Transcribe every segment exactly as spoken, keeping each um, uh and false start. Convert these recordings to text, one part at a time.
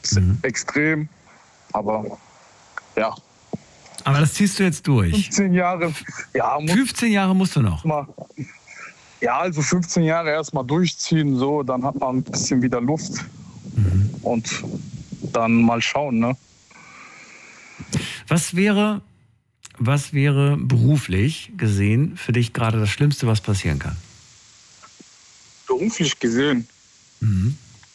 Mhm. Extrem, aber ja. Aber das ziehst du jetzt durch? fünfzehn Jahre. Ja, muss fünfzehn Jahre musst du noch? Mal, ja, also fünfzehn Jahre erstmal durchziehen, so, dann hat man ein bisschen wieder Luft. Mhm. Und dann mal schauen, ne? Was wäre, was wäre beruflich gesehen für dich gerade das Schlimmste, was passieren kann? Beruflich gesehen? Mhm.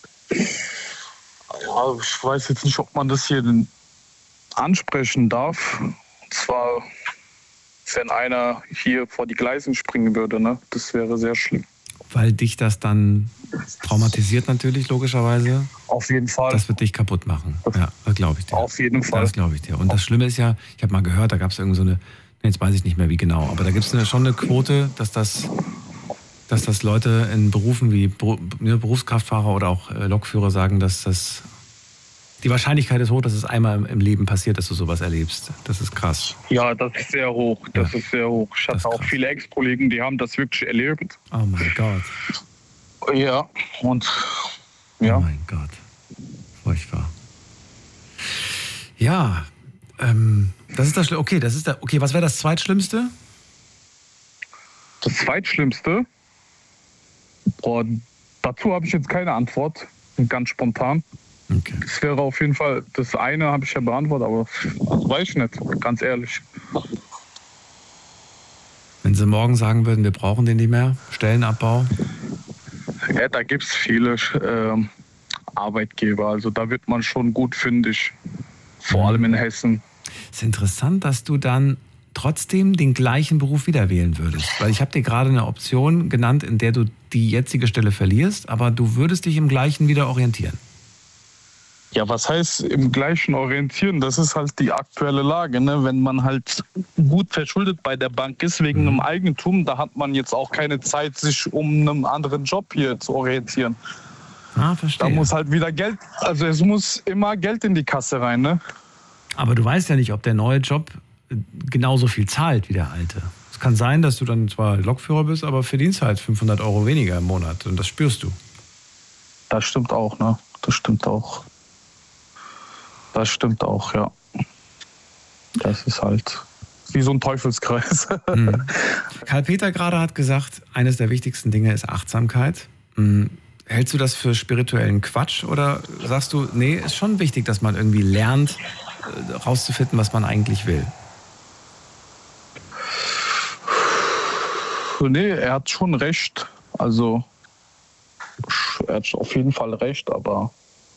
Ja, ich weiß jetzt nicht, ob man das hier ansprechen darf. Und zwar, wenn einer hier vor die Gleisen springen würde, ne? Das wäre sehr schlimm. Weil dich das dann traumatisiert natürlich, logischerweise. Auf jeden Fall. Das wird dich kaputt machen. Ja, das glaube ich dir. Auf jeden Fall. Das glaube ich dir. Und das Schlimme ist ja, ich habe mal gehört, da gab es irgend so eine, jetzt weiß ich nicht mehr wie genau, aber da gibt es schon eine Quote, dass das, dass das Leute in Berufen wie Berufskraftfahrer oder auch Lokführer sagen, dass das die Wahrscheinlichkeit ist hoch, dass es einmal im Leben passiert, dass du sowas erlebst. Das ist krass. Ja, das ist sehr hoch. Das ja. ist sehr hoch. Ich hatte auch viele Ex-Kollegen, die haben das wirklich erlebt. Oh mein Gott. Ja, und ja. Oh mein Gott. Furchtbar. Ja, ähm, das ist das Schlimme. Okay, das ist der, okay, was wäre das Zweitschlimmste? Das Zweitschlimmste? Boah, dazu habe ich jetzt keine Antwort. Ganz spontan. Okay. Das wäre auf jeden Fall, das eine habe ich ja beantwortet, aber das weiß ich nicht, ganz ehrlich. Wenn Sie morgen sagen würden, wir brauchen den nicht mehr, Stellenabbau? Ja, da gibt es viele äh, Arbeitgeber, also da wird man schon gut fündig, vor mhm. allem in Hessen. Es ist interessant, dass du dann trotzdem den gleichen Beruf wieder wählen würdest, weil ich habe dir gerade eine Option genannt, in der du die jetzige Stelle verlierst, aber du würdest dich im gleichen wieder orientieren. Ja, was heißt im gleichen orientieren? Das ist halt die aktuelle Lage, ne? Wenn man halt gut verschuldet bei der Bank ist wegen mhm. einem Eigentum, da hat man jetzt auch keine Zeit, sich um einen anderen Job hier zu orientieren. Ah, verstehe. Da muss halt wieder Geld, also es muss immer Geld in die Kasse rein, ne? Aber du weißt ja nicht, ob der neue Job genauso viel zahlt wie der alte. Es kann sein, dass du dann zwar Lokführer bist, aber verdienst halt fünfhundert Euro weniger im Monat und das spürst du. Das stimmt auch, ne? Das stimmt auch. Das stimmt auch, ja. Das ist halt wie so ein Teufelskreis. Mhm. Karl-Peter gerade hat gesagt, eines der wichtigsten Dinge ist Achtsamkeit. Mhm. Hältst du das für spirituellen Quatsch oder sagst du, nee, ist schon wichtig, dass man irgendwie lernt, rauszufinden, was man eigentlich will? Nee, er hat schon recht. Also, er hat auf jeden Fall recht, aber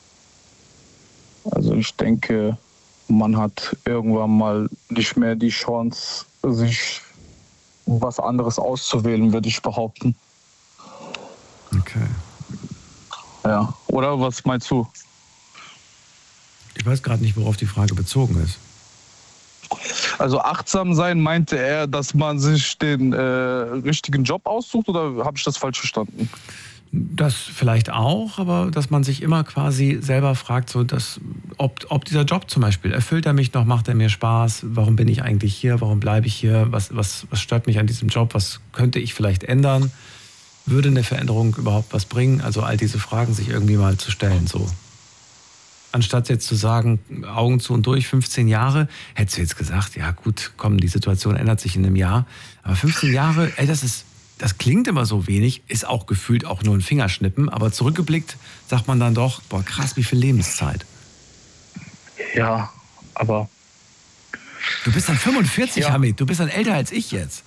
also ich denke, man hat irgendwann mal nicht mehr die Chance, sich was anderes auszuwählen, würde ich behaupten. Okay. Ja, oder was meinst du? Ich weiß gerade nicht, worauf die Frage bezogen ist. Also achtsam sein, meinte er, dass man sich den äh, richtigen Job aussucht, oder habe ich das falsch verstanden? Das vielleicht auch, aber dass man sich immer quasi selber fragt, so dass, ob, ob dieser Job zum Beispiel, erfüllt er mich noch, macht er mir Spaß, warum bin ich eigentlich hier, warum bleibe ich hier, was, was, was stört mich an diesem Job, was könnte ich vielleicht ändern, würde eine Veränderung überhaupt was bringen, also all diese Fragen sich irgendwie mal zu stellen, so. Anstatt jetzt zu sagen, Augen zu und durch, fünfzehn Jahre, hättest du jetzt gesagt, ja gut, komm, die Situation ändert sich in einem Jahr, aber fünfzehn Jahre, ey, das ist, das klingt immer so wenig, ist auch gefühlt auch nur ein Fingerschnippen, aber zurückgeblickt sagt man dann doch, boah krass, wie viel Lebenszeit. Ja, aber... Du bist dann fünfundvierzig, ja. Hamid, du bist dann älter als ich jetzt.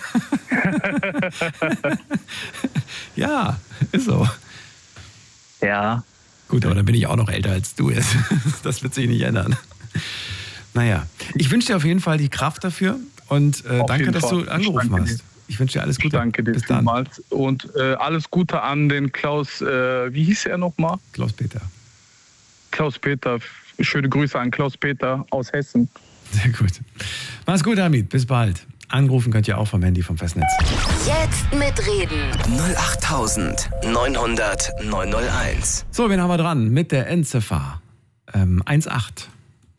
Ja, ist so. Ja. Gut, aber dann bin ich auch noch älter als du jetzt. Das wird sich nicht ändern. Naja, ich wünsche dir auf jeden Fall die Kraft dafür und äh, danke, dass Fall. du angerufen ich hast. Dir. Ich wünsche dir alles Gute. Ich danke dir Bis dann. vielmals. Und äh, alles Gute an den Klaus, äh, wie hieß er nochmal? Klaus-Peter. Klaus-Peter, schöne Grüße an Klaus-Peter aus Hessen. Sehr gut. Mach's gut, Hamid. Bis bald. Anrufen könnt ihr auch vom Handy vom Festnetz. Jetzt mitreden. null acht neunhundert neunhunderteins. So, wen haben wir dran? Mit der Endziffer ähm, eins acht.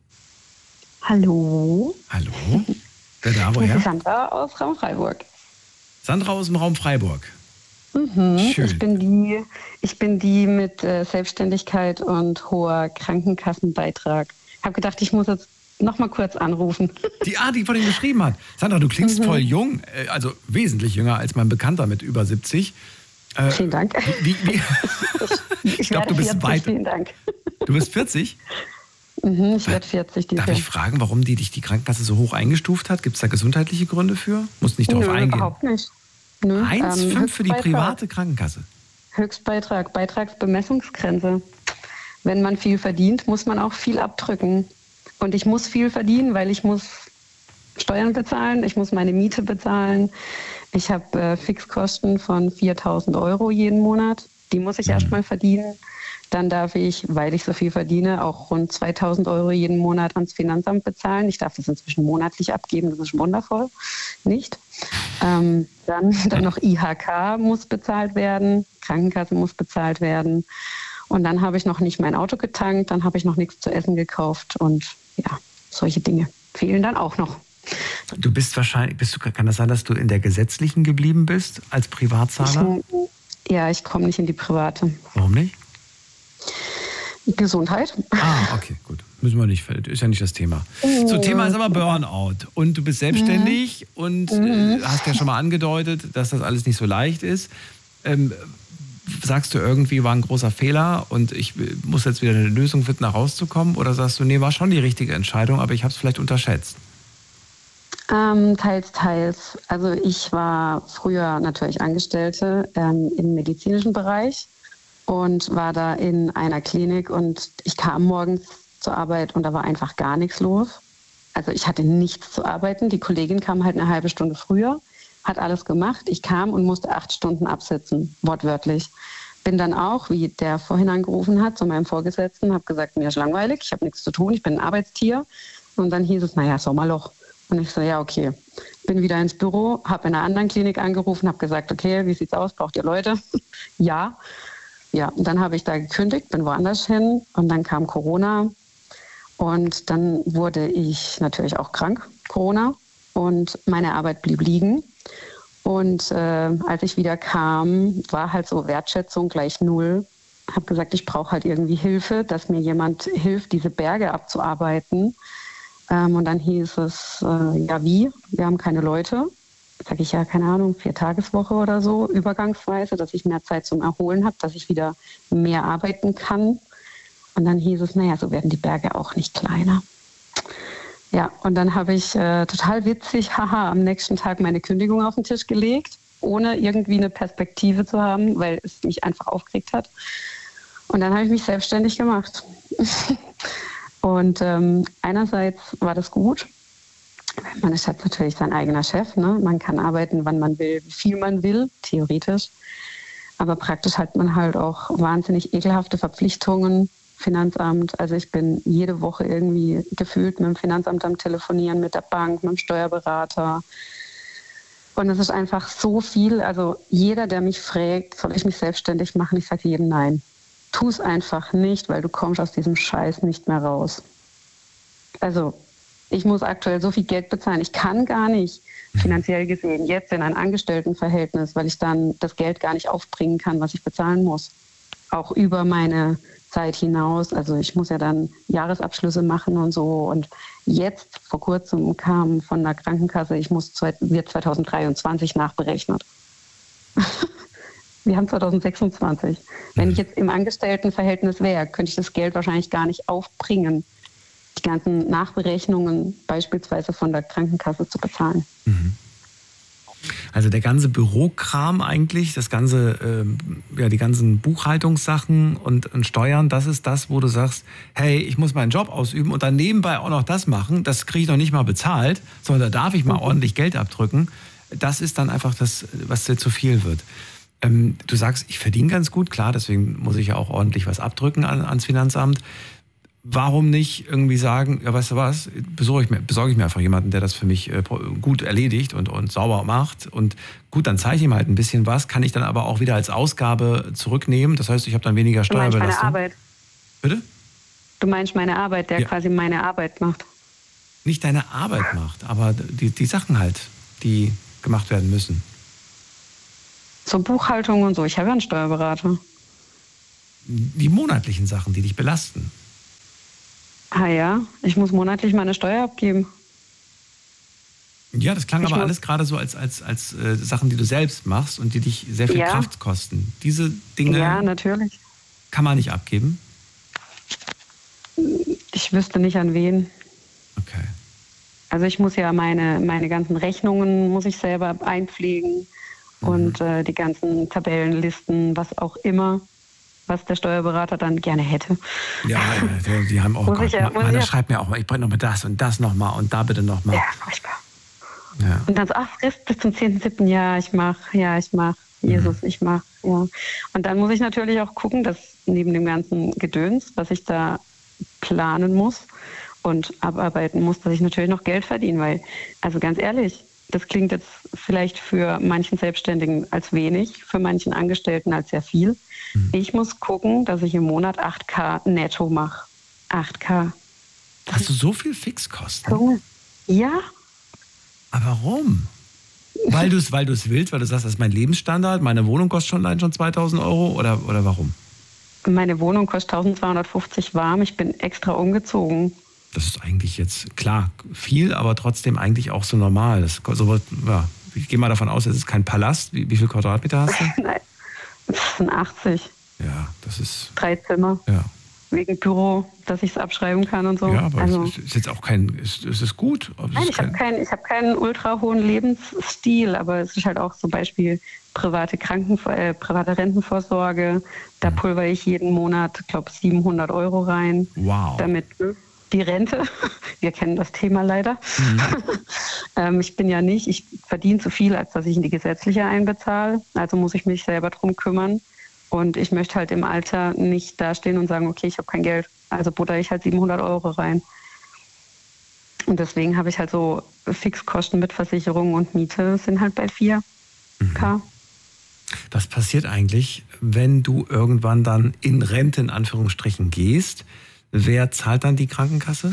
Hallo. Hallo. Wer da, Das woher? ist Sandra aus Raum Freiburg. Sandra aus dem Raum Freiburg. Mhm, Schön. ich bin die, ich bin die mit äh, Selbstständigkeit und hoher Krankenkassenbeitrag. Ich habe gedacht, ich muss jetzt noch mal kurz anrufen. Die Art, die von ihm geschrieben hat. Sandra, du klingst Mhm. voll jung, äh, also wesentlich jünger als mein Bekannter mit über siebzig. Äh, Vielen Dank. Wie, wie, Ich, ich glaube, du werde bist vierzig, weit. Vielen Dank. Du bist vierzig? Mhm, ich werde vierzig dieses Darf Jahr. ich fragen, warum die dich die Krankenkasse so hoch eingestuft hat? Gibt es da gesundheitliche Gründe für? Muss nicht darauf Nö, eingehen. überhaupt nicht. Nö, eins Komma ähm, fünf für die Höchstbeitrag. private Krankenkasse. Höchstbeitrag, Beitragsbemessungsgrenze. Wenn man viel verdient, muss man auch viel abdrücken. Und ich muss viel verdienen, weil ich muss Steuern bezahlen, ich muss meine Miete bezahlen. Ich habe äh, Fixkosten von viertausend Euro jeden Monat. Die muss ich Mhm. erstmal verdienen. Dann darf ich, weil ich so viel verdiene, auch rund zweitausend Euro jeden Monat ans Finanzamt bezahlen. Ich darf das inzwischen monatlich abgeben, das ist wundervoll. Nicht? Ähm, dann, dann noch I H K muss bezahlt werden, Krankenkasse muss bezahlt werden. Und dann habe ich noch nicht mein Auto getankt, dann habe ich noch nichts zu essen gekauft. Und ja, solche Dinge fehlen dann auch noch. Du bist wahrscheinlich, bist du, kann das sein, dass du in der gesetzlichen geblieben bist als Privatzahler? Ja, ich komme nicht in die private. Warum nicht? Gesundheit. Ah, okay, gut. Müssen wir nicht, ist ja nicht das Thema. So, Thema ist aber Burnout. Und du bist selbstständig Mhm. und äh, hast ja schon mal angedeutet, dass das alles nicht so leicht ist. Ähm, sagst du irgendwie, war ein großer Fehler und ich muss jetzt wieder eine Lösung finden, da rauszukommen? Oder sagst du, nee, war schon die richtige Entscheidung, aber ich habe es vielleicht unterschätzt? Ähm, teils, teils. Also ich war früher natürlich Angestellte ähm, im medizinischen Bereich und war da in einer Klinik und ich kam morgens zur Arbeit und da war einfach gar nichts los. Also ich hatte nichts zu arbeiten. Die Kollegin kam halt eine halbe Stunde früher, hat alles gemacht. Ich kam und musste acht Stunden absitzen, wortwörtlich. Bin dann auch, wie der vorhin angerufen hat, zu meinem Vorgesetzten, habe gesagt, mir ist langweilig, ich habe nichts zu tun, ich bin ein Arbeitstier. Und dann hieß es, naja, Sommerloch. Und ich so, ja, okay. Bin wieder ins Büro, habe in einer anderen Klinik angerufen, habe gesagt, okay, wie sieht's aus, braucht ihr Leute? Ja. Ja, und dann habe ich da gekündigt, bin woanders hin und dann kam Corona und dann wurde ich natürlich auch krank, Corona, und meine Arbeit blieb liegen. Und äh, als ich wieder kam, war halt so Wertschätzung gleich null. Habe gesagt, ich brauche halt irgendwie Hilfe, dass mir jemand hilft, diese Berge abzuarbeiten. Ähm, und dann hieß es, äh, ja wie, wir haben keine Leute. Sage ich ja, keine Ahnung, Viertageswoche oder so, übergangsweise, dass ich mehr Zeit zum Erholen habe, dass ich wieder mehr arbeiten kann. Und dann hieß es, naja, so werden die Berge auch nicht kleiner. Ja, und dann habe ich äh, total witzig, haha, am nächsten Tag meine Kündigung auf den Tisch gelegt, ohne irgendwie eine Perspektive zu haben, weil es mich einfach aufgeregt hat. Und dann habe ich mich selbstständig gemacht. Und ähm, einerseits war das gut. Man ist halt natürlich sein eigener Chef. Ne? Man kann arbeiten, wann man will, wie viel man will, theoretisch. Aber praktisch hat man halt auch wahnsinnig ekelhafte Verpflichtungen. Finanzamt, also ich bin jede Woche irgendwie gefühlt mit dem Finanzamt am Telefonieren, mit der Bank, mit dem Steuerberater. Und es ist einfach so viel. Also jeder, der mich fragt, soll ich mich selbstständig machen? Ich sage jedem nein. Tu es einfach nicht, weil du kommst aus diesem Scheiß nicht mehr raus. Also ich muss aktuell so viel Geld bezahlen. Ich kann gar nicht, finanziell gesehen, jetzt in ein Angestelltenverhältnis, weil ich dann das Geld gar nicht aufbringen kann, was ich bezahlen muss. Auch über meine Zeit hinaus. Also ich muss ja dann Jahresabschlüsse machen und so. Und jetzt, vor kurzem, kam von der Krankenkasse, ich muss, wird zwanzig dreiundzwanzig nachberechnet. Wir haben zwanzig sechsundzwanzig. Wenn ich jetzt im Angestelltenverhältnis wäre, könnte ich das Geld wahrscheinlich gar nicht aufbringen, die ganzen Nachberechnungen beispielsweise von der Krankenkasse zu bezahlen. Mhm. Also der ganze Bürokram eigentlich, das ganze, äh, ja, die ganzen Buchhaltungssachen und, und Steuern, das ist das, wo du sagst, hey, ich muss meinen Job ausüben und dann nebenbei auch noch das machen, das kriege ich noch nicht mal bezahlt, sondern da darf ich mal mhm. ordentlich Geld abdrücken. Das ist dann einfach das, was dir zu viel wird. Ähm, du sagst, ich verdiene ganz gut, klar, deswegen muss ich ja auch ordentlich was abdrücken an, ans Finanzamt. Warum nicht irgendwie sagen, ja, weißt du was, besorge ich mir, besorge ich mir einfach jemanden, der das für mich äh, gut erledigt und, und sauber macht. Und gut, dann zeige ich ihm halt ein bisschen was, kann ich dann aber auch wieder als Ausgabe zurücknehmen. Das heißt, ich habe dann weniger Steuerbelastung. Du meinst meine Arbeit? Bitte? Du meinst meine Arbeit, der ja. quasi meine Arbeit macht. Nicht deine Arbeit macht, aber die, die Sachen halt, die gemacht werden müssen. zur Buchhaltung und so. Ich habe ja einen Steuerberater. Die monatlichen Sachen, die dich belasten. Ah ja, ich muss monatlich meine Steuer abgeben. Ja, das klang Ich aber muss- alles gerade so als, als, als äh, Sachen, die du selbst machst und die dich sehr viel Ja. Kraft kosten. Diese Dinge Ja, natürlich. kann man nicht abgeben. Ich wüsste nicht an wen. Okay. Also ich muss ja meine, meine ganzen Rechnungen muss ich selber einpflegen und äh, die ganzen Tabellenlisten, was auch immer, was der Steuerberater dann gerne hätte. Ja, ja, die, die haben auch, Muss Gott, ich ja- Ma- muss Mann, ich das ja- schreibt mir auch mal, ich brauche noch mal das und das noch mal und da bitte noch mal. Ja, furchtbar. Ja. Und dann so, ach, Frist bis zum zehnten siebten Ja, ich mach, ja, ich mach, Jesus, ich mach, ja. Und dann muss ich natürlich auch gucken, dass neben dem ganzen Gedöns, was ich da planen muss und abarbeiten muss, dass ich natürlich noch Geld verdiene, weil, also ganz ehrlich, das klingt jetzt vielleicht für manchen Selbstständigen als wenig, für manchen Angestellten als sehr viel. Ich muss gucken, dass ich im Monat acht K netto mache. acht K. Hast du so viel Fixkosten? Junge. Ja, Aber warum? Weil du es weil du's willst, weil du sagst, das ist mein Lebensstandard, meine Wohnung kostet schon allein schon zweitausend Euro oder, oder warum? meine Wohnung kostet tausendzweihundertfünfzig warm. Ich bin extra umgezogen. Das ist eigentlich jetzt, klar, viel, aber trotzdem eigentlich auch so normal. Das, so, ja, ich gehe mal davon aus, es ist kein Palast. Wie, wie viel Quadratmeter hast du? Nein, das sind achtzig. Ja, das ist, Drei Zimmer. ja. Wegen Büro, dass ich es abschreiben kann und so. Ja, aber also, es ist, ist jetzt auch kein, es, es ist gut. Aber es nein, ist ich habe kein, keinen, ich hab keinen ultra hohen Lebensstil, aber es ist halt auch zum Beispiel private Kranken, äh, private Rentenvorsorge. Da pulver ich jeden Monat, glaube siebenhundert Euro rein. Wow. Damit die Rente, wir kennen das Thema leider. ähm, ich bin ja nicht, ich verdiene zu viel, als dass ich in die gesetzliche einbezahle. Also muss ich mich selber drum kümmern. Und ich möchte halt im Alter nicht dastehen und sagen, okay, ich habe kein Geld. Also butter ich halt siebenhundert Euro rein. Und deswegen habe ich halt so Fixkosten mit Versicherung und Miete sind halt bei vier K. Was passiert eigentlich, wenn du irgendwann dann in Rente in Anführungsstrichen gehst? Wer zahlt dann die Krankenkasse?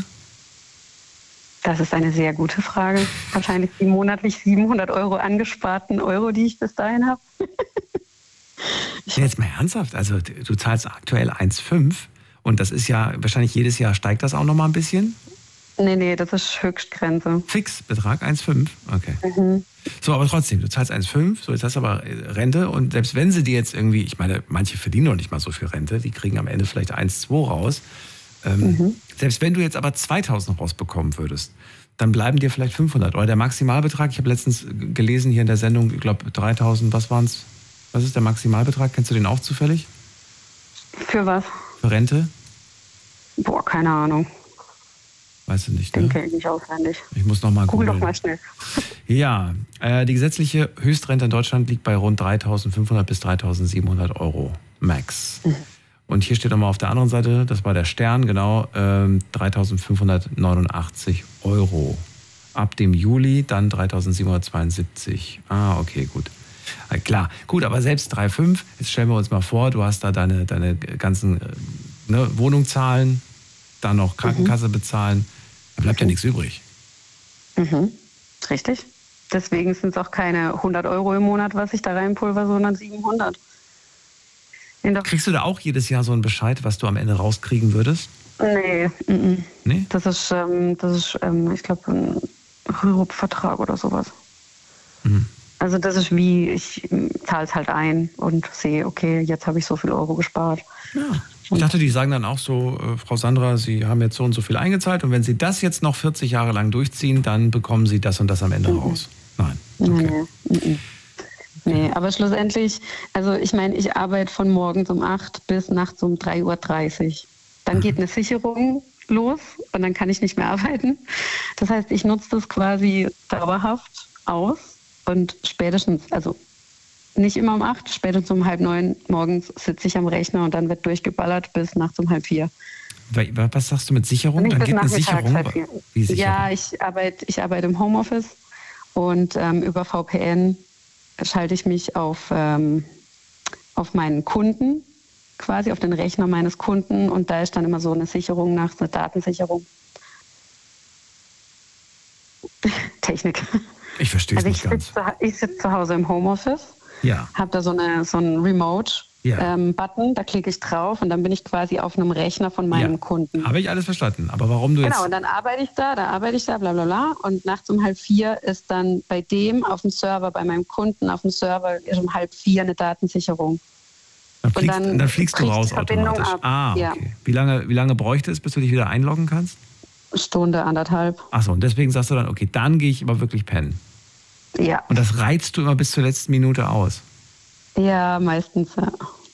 Das ist eine sehr gute Frage. Wahrscheinlich die monatlich siebenhundert Euro angesparten Euro, die ich bis dahin habe. Jetzt mal ernsthaft, also du zahlst aktuell eins Komma fünf und das ist ja, wahrscheinlich jedes Jahr steigt das auch noch mal ein bisschen? Nee, nee, das ist Höchstgrenze. Fixbetrag eins Komma fünf, okay. Mhm. So, aber trotzdem, du zahlst eins Komma fünf, so jetzt hast du aber Rente und selbst wenn sie dir jetzt irgendwie, ich meine, manche verdienen noch nicht mal so viel Rente, die kriegen am Ende vielleicht eins Komma zwei raus. Ähm, Mhm. Selbst wenn du jetzt aber zweitausend rausbekommen würdest, dann bleiben dir vielleicht fünfhundert. Oder der Maximalbetrag, ich habe letztens gelesen hier in der Sendung, ich glaube dreitausend, was waren es? Was ist der Maximalbetrag? Kennst du den auch zufällig? Für was? Für Rente? Boah, keine Ahnung. Weißt du nicht, Den ne? kenne ich nicht auswendig. Ich muss noch mal Google googeln. doch mal schnell. Ja, äh, die gesetzliche Höchstrente in Deutschland liegt bei rund dreitausendfünfhundert bis dreitausendsiebenhundert Euro max. Und hier steht nochmal auf der anderen Seite, das war der Stern, genau, ähm, dreitausendfünfhundertneunundachtzig Euro. Ab dem Juli dann dreitausendsiebenhundertzweiundsiebzig. Ah, okay, gut. Äh, klar, gut, aber selbst drei Komma fünf, jetzt stellen wir uns mal vor, du hast da deine, deine ganzen äh, ne, Wohnung zahlen, dann noch Krankenkasse bezahlen, da bleibt ja nichts übrig. Mhm. Richtig. Deswegen sind es auch keine hundert Euro im Monat, was ich da reinpulver, sondern siebenhundert. In der Kriegst du da auch jedes Jahr so einen Bescheid, was du am Ende rauskriegen würdest? nee, mhm. Nee? das ist, ähm, das ist ähm, ich glaube, ein Rürup-Vertrag oder sowas. Mhm. Also das ist wie, ich zahle es halt ein und sehe, okay, jetzt habe ich so viel Euro gespart. Ja. Ich dachte, die sagen dann auch so, äh, Frau Sandra, Sie haben jetzt so und so viel eingezahlt und wenn Sie das jetzt noch vierzig Jahre lang durchziehen, dann bekommen Sie das und das am Ende Mhm. raus. Nein. Nee, Okay. nee, mhm. nee, aber schlussendlich, also ich meine, ich arbeite von morgens um acht bis nachts um drei Uhr dreißig. Dann geht eine Sicherung los und dann kann ich nicht mehr arbeiten. Das heißt, ich nutze das quasi dauerhaft aus und spätestens, also nicht immer um acht, spätestens um halb neun morgens sitze ich am Rechner und dann wird durchgeballert bis nachts um halb vier. Wa- Was sagst du mit Sicherung? Nicht Dann bis geht eine nachmittags Sicherung. halb vier. Wie Sicherung? Ja, ich arbeite, ich arbeite im Homeoffice und ähm, über V P N schalte ich mich auf, ähm, auf meinen Kunden, quasi auf den Rechner meines Kunden und da ist dann immer so eine Sicherung nach, eine Datensicherung. Technik. Ich verstehe es Also ich nicht ganz. sitze zu, ich sitze zu Hause im Homeoffice Ja. habe da so, eine, so einen Remote-Button, Ja. ähm, da klicke ich drauf und dann bin ich quasi auf einem Rechner von meinem Ja. Kunden. Habe ich alles verstanden. Aber warum du jetzt... Genau, und dann arbeite ich da, da arbeite ich da, bla bla bla. Und nachts um halb vier ist dann bei dem auf dem Server, bei meinem Kunden auf dem Server ist um halb vier eine Datensicherung. Dann fliegst, und dann dann fliegst du bricht raus die Verbindung automatisch. ab. Ah, okay. Ja. Wie lange, wie lange bräuchte es, bis du dich wieder einloggen kannst? Stunde, anderthalb. Achso, und deswegen sagst du dann, okay, dann gehe ich aber wirklich pennen. Ja. Und das reizt du immer bis zur letzten Minute aus. Ja, meistens, ja.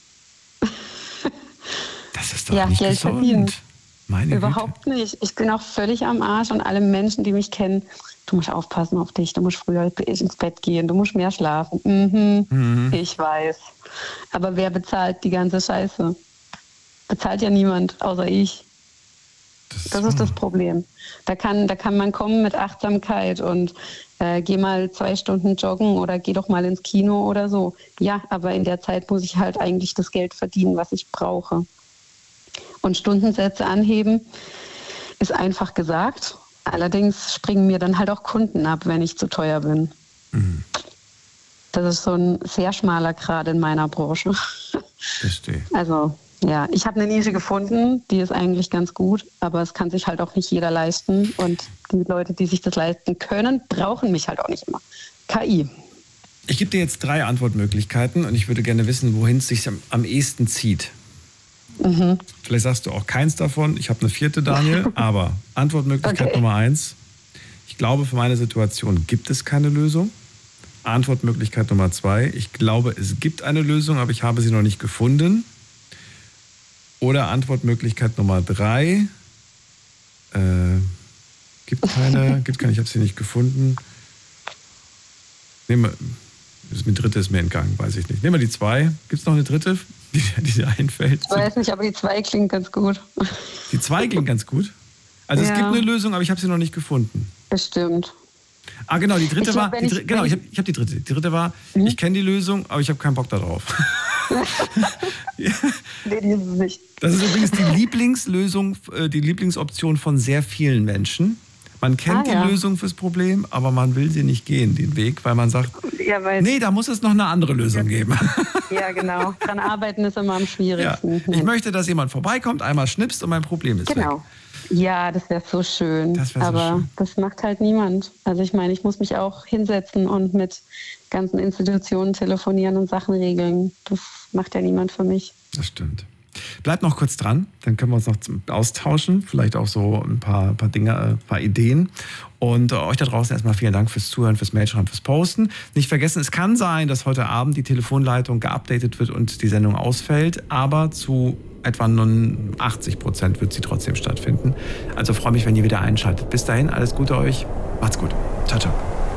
Das ist doch Ja, nicht Geld gesund. verdienen. Meine Überhaupt nicht. Ich bin auch völlig am Arsch und alle Menschen, die mich kennen, du musst aufpassen auf dich, du musst früher ins Bett gehen, du musst mehr schlafen. Mhm, Mhm. Ich weiß. Aber wer bezahlt die ganze Scheiße? Bezahlt ja niemand, außer ich. Das ist, Das ist das Problem. Da kann, da kann man kommen mit Achtsamkeit und äh, geh mal zwei Stunden joggen oder geh doch mal ins Kino oder so. Ja, aber in der Zeit muss ich halt eigentlich das Geld verdienen, was ich brauche. Und Stundensätze anheben ist einfach gesagt. Allerdings springen mir dann halt auch Kunden ab, wenn ich zu teuer bin. Mhm. Das ist so ein sehr schmaler Grad in meiner Branche. Verstehe. Also ja, ich habe eine Nische gefunden, die ist eigentlich ganz gut, aber es kann sich halt auch nicht jeder leisten. Und die Leute, die sich das leisten können, brauchen mich halt auch nicht immer. K I. Ich gebe dir jetzt drei Antwortmöglichkeiten und ich würde gerne wissen, wohin es sich am, am ehesten zieht. Mhm. Vielleicht sagst du auch keins davon. Ich habe eine vierte, Daniel. Aber Antwortmöglichkeit Okay. Nummer eins. Ich glaube, für meine Situation gibt es keine Lösung. Antwortmöglichkeit Nummer zwei. Ich glaube, es gibt eine Lösung, aber ich habe sie noch nicht gefunden. Oder Antwortmöglichkeit Nummer drei. Äh, gibt keine, gibt keine, ich habe sie nicht gefunden. Nehmen wir, das mit dritte ist mir entgangen, weiß ich nicht. Nehmen wir die zwei. Gibt es noch eine dritte, die, die dir einfällt? Ich weiß nicht, aber die zwei klingt ganz gut. Die zwei klingt ganz gut. Also Ja. es gibt eine Lösung, aber ich habe sie noch nicht gefunden. Bestimmt. Ah, genau, die dritte Ich glaub, war, wenn die, ich- dr- genau, wenn ich ich- habe ich hab die dritte. Die dritte war, Mhm. ich kenne die Lösung, aber ich habe keinen Bock darauf. Nee, die ist es nicht. Das ist übrigens die Lieblingslösung, äh, die Lieblingsoption von sehr vielen Menschen. Man kennt Ah, ja. die Lösung fürs Problem, aber man will sie nicht gehen, den Weg, weil man sagt, Ja, weil, nee, da muss es noch eine andere Lösung geben. ja, genau. Dran arbeiten ist immer am Ja. schwierigsten. Ich möchte, dass jemand vorbeikommt, einmal schnipst und mein Problem ist weg. Genau. Ja, das wäre so schön. Das wär so aber schön. das macht halt niemand. Also ich meine, ich muss mich auch hinsetzen und mit ganzen Institutionen telefonieren und Sachen regeln. Das macht ja niemand für mich. Das stimmt. Bleibt noch kurz dran, dann können wir uns noch zum- austauschen, vielleicht auch so ein paar, paar Dinge, ein paar Ideen. Und äh, euch da draußen erstmal vielen Dank fürs Zuhören, fürs Mailschreiben, fürs Posten. Nicht vergessen, es kann sein, dass heute Abend die Telefonleitung geupdatet wird und die Sendung ausfällt, aber zu etwa achtzig Prozent wird sie trotzdem stattfinden. Also freue mich, wenn ihr wieder einschaltet. Bis dahin, alles Gute euch. Macht's gut. Ciao, ciao.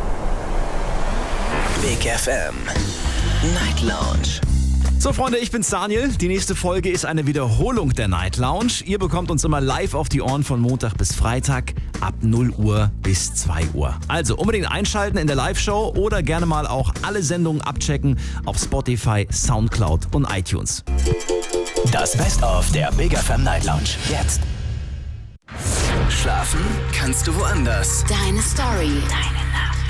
Big F M Night Lounge. So Freunde, ich bin's Daniel. Die nächste Folge ist eine Wiederholung der Night Lounge. Ihr bekommt uns immer live auf die Ohren von Montag bis Freitag ab null Uhr bis zwei Uhr. Also unbedingt einschalten in der Live-Show oder gerne mal auch alle Sendungen abchecken auf Spotify, Soundcloud und iTunes. Das Best-of der Big F M Night Lounge. Jetzt. Schlafen kannst du woanders. Deine Story. Deine